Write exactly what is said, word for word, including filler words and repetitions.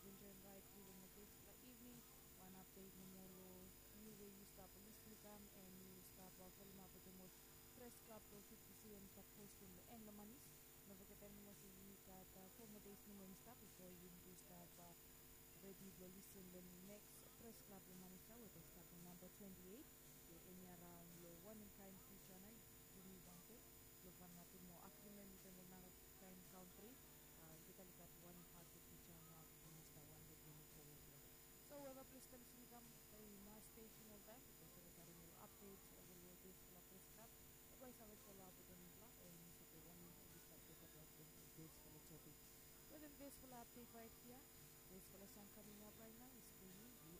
adventure and ride during the graceful evening. One update no molo new way you stop Lislicam and you stop Buffalo Mapatimo Press Club to fifty cm stop hosting and Lamanis. Don't forget mo si Kat uh, four more days naman stop before you do stop uh, ready to listen the next Press Club Lamanis na with the stop on number twenty-eight. Yung inya around lo one in kind feature na Jimmy Bante. Lupan natin mo agreement dito mo na kind country. Uh, kita lihat one part of feature na bumista one day mo forward lang. So, whoever please can listen come kay na station all time because sa karon yung updates over your days for Press Club. Abay sa wait follow up ito nila and sa kay one minute to start ko sa days for the topic. So, the days for update right here. Days for the song coming up right now.